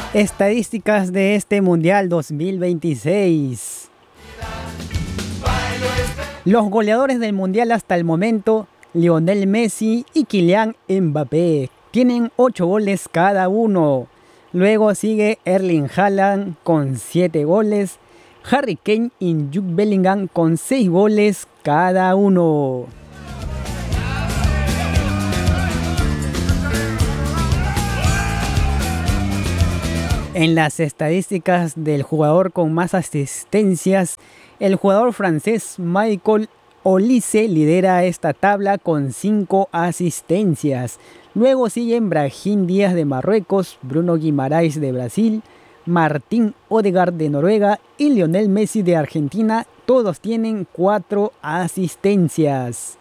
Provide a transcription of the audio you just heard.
Estadísticas de este Mundial 2026. Los goleadores del Mundial hasta el momento, Lionel Messi y Kylian Mbappé, tienen 8 goles cada uno. Luego sigue Erling Haaland con 7 goles, Harry Kane y Jude Bellingham con 6 goles cada uno. En las estadísticas del jugador con más asistencias, el jugador francés Michael Olise lidera esta tabla con 5 asistencias. Luego siguen Brahim Díaz de Marruecos, Bruno Guimaraes de Brasil, Martín Odegaard de Noruega y Lionel Messi de Argentina. Todos tienen 4 asistencias.